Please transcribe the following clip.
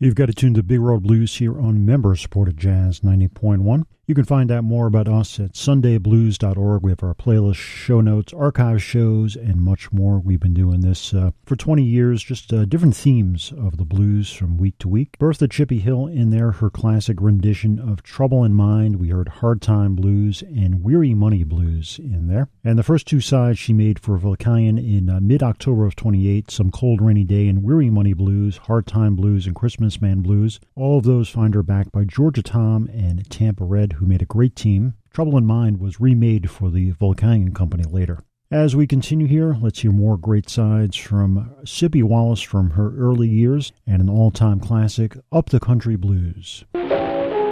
You've got to tune to Big World Blues here on member-supported Jazz 90.1. You can find out more about us at sundayblues.org. We have our playlist, show notes, archive shows, and much more. We've been doing this for 20 years, just different themes of the blues from week to week. Bertha Chippy Hill in there, her classic rendition of Trouble in Mind. We heard Hard Time Blues and Weary Money Blues in there. And the first two sides she made for Vulcanian in mid-October of 28, Some Cold Rainy Day and Weary Money Blues, Hard Time Blues, and Christmas Man Blues. All of those find her back by Georgia Tom and Tampa Red, who made a great team. Trouble in Mind was remade for the Vulcanian Company later. As we continue here, let's hear more great sides from Sippy Wallace from her early years and an all-time classic, Up the Country Blues.